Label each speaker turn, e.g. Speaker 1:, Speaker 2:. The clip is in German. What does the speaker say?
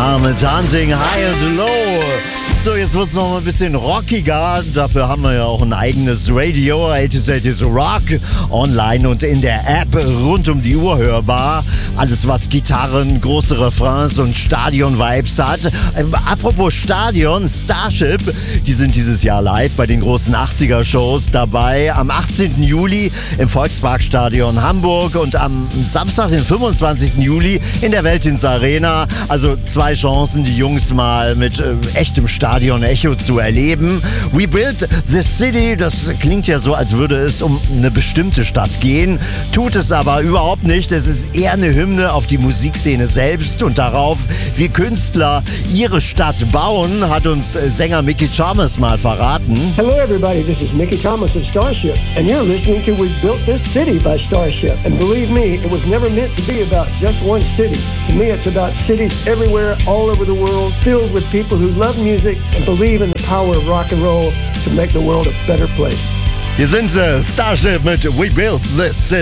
Speaker 1: mit Hunting High and Low. So, jetzt wird es noch mal ein bisschen rockiger. Dafür haben wir ja auch ein eigenes Radio. 80s Rock online und in der App rund um die Uhr hörbar. Alles, was Gitarren, große Refrains und Stadion-Vibes hat. Apropos Stadion, Starship, die sind dieses Jahr live bei den großen 80er-Shows dabei. Am 18. Juli im Volksparkstadion Hamburg und am Samstag, den 25. Juli in der Veltins-Arena. Also 2 Chancen, die Jungs mal mit echtem Stadion-Echo zu erleben. We Built This City, das klingt ja so, als würde es um eine bestimmte Stadt gehen. Tut es aber überhaupt nicht. Es ist eher eine Hymne auf die Musikszene selbst und darauf, wie Künstler ihre Stadt bauen, hat uns Sänger Mickey Thomas mal verraten.
Speaker 2: Hello everybody, this is Mickey Thomas of Starship and you're listening to We Built This City by Starship. And believe me, it was never meant to be about just one city. To me, it's about cities everywhere, all over the world, filled with people who love music and believe in the power of rock and roll to make the world a better place.
Speaker 1: Hier sind sie, Starship mit We Built This City.